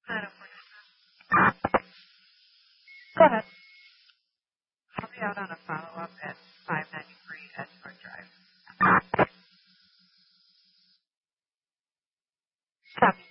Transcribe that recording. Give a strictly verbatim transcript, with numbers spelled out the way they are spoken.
Go ahead. I'll be out on a follow-up at five ninety-three Edgewood Drive. Copy.